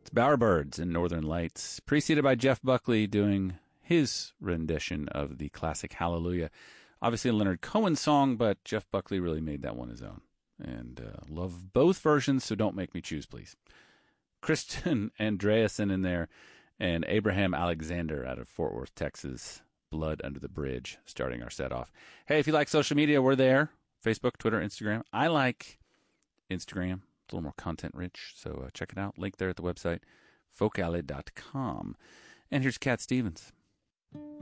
Bowerbirds and Northern Lights, preceded by Jeff Buckley doing his rendition of the classic Hallelujah. Obviously a Leonard Cohen song, but Jeff Buckley really made that one his own. And love both versions, so don't make me choose, please. Kristen Andreasen in there, and Abraham Alexander out of Fort Worth, Texas. Blood Under the Bridge, starting our set off. Hey, if you like social media, we're there. Facebook, Twitter, Instagram. I like Instagram. It's a little more content rich, so check it out. Link there at the website, folkalley.com. And here's Cat Stevens.